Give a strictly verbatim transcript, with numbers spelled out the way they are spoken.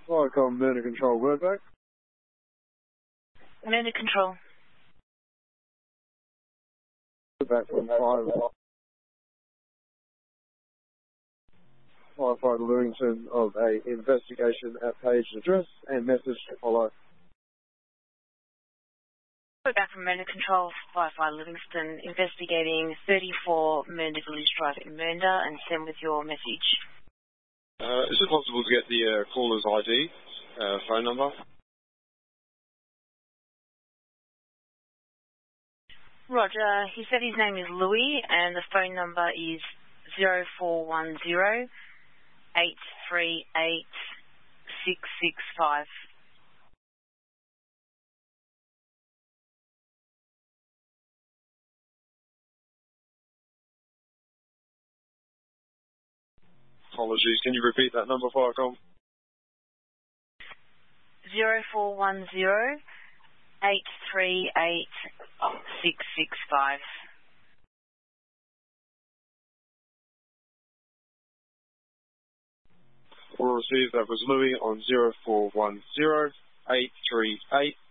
Viacom, Murder Control, word back. Murder Control. Word back from five. Firefighter Lewington of a investigation at Page address and message to follow. Word back from Murder Control, Firefighter Livingston, investigating thirty-four Mernda Village Drive in Mernda, and send with your message. Uh, is it possible to get the uh, caller's I D, uh, phone number? Roger. He said his name is Louis, and the phone number is zero four one zero eight three eight six six five. Apologies, can you repeat that number, Viacom? zero four one zero eight three eight six six five. We'll receive that was Louis on zero four one zero eight three eight